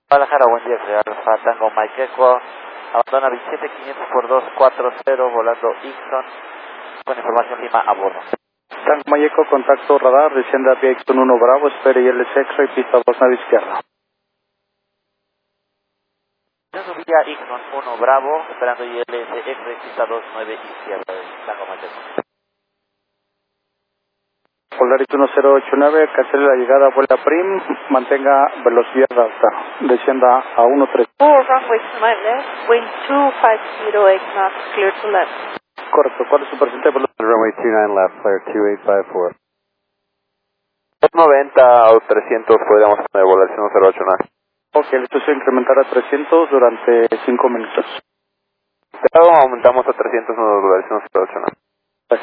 Guadalajara, buen día, Real Alfa Tango Mike Echo, abandona 27500 por 240, volando Ixon, con información Lima a bordo. Tango Mayeco, contacto radar, descienda vía Ixon 1 Bravo, espere ILS X-Ray, pista 2, nave izquierda. Descenso vía Ixon 1 Bravo, esperando ILS X-Ray, pista 2, 9 izquierda, Tango Mike Echo. Polaris 1089, cancele la llegada, vuela PRIM, mantenga velocidad alta, descienda a 13. 4 runway to my left, wind 250 knots, clear to left. Correcto, ¿cuál es su presente velocidad? Runway 29 left, clear 2854. 90 o 300 podríamos volar 1089. Ok, listo, se incrementar a 300 durante 5 minutos. Luego aumentamos a 300 volar 1089. Pues.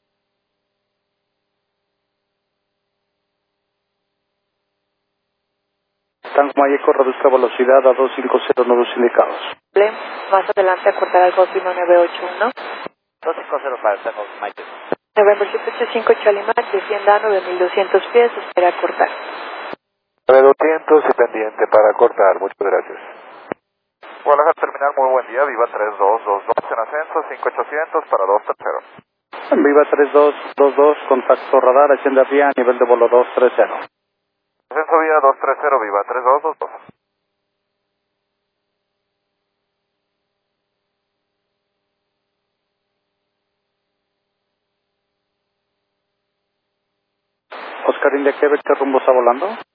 Tango Mayeco, reduzca velocidad a 250 nudos indicados. Más adelante acortar al Golfino 981. 250 para Tango Mike Echo. November 785 Charlie Mike, descienda a 9200 pies, espera cortar. 9200 y pendiente para cortar, muchas gracias. Guadalajara terminal, muy buen día, Viva 3222 en ascenso, 5800 para 230. Viva 3222, contacto radar, ascienda vía, nivel de vuelo 230. Ascenso vía 230, Viva 3222. Oscar India Quebec, ¿qué rumbo está volando?